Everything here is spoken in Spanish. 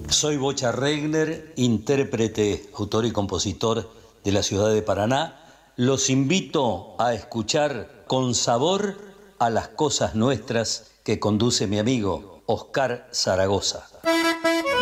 Soy Bocha Regner, intérprete, autor y compositor de la ciudad de Paraná. Los invito a escuchar Con Sabor a las Cosas Nuestras que conduce mi amigo Oscar Zaragoza.